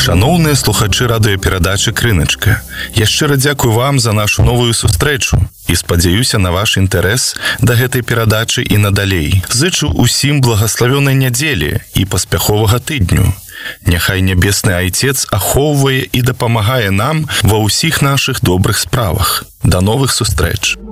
Шаноўныя слухачы радыёперадачы «Крыначка», я шчыра дзякую вам за нашу новую сустрэчу і спадзяюся на ваш інтарэс да гэтай перадачы і надалей. Зычу усім благаславёнай нядзелі і паспяховага тыдню. Няхай нябесны Айцец ахоўвае і дапамагае нам ва ўсіх нашых добрых справах. Да новых сустрэч!